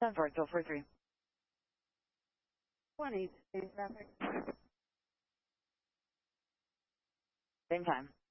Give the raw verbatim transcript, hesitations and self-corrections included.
ten four, go for three. twenty, same traffic. Same time.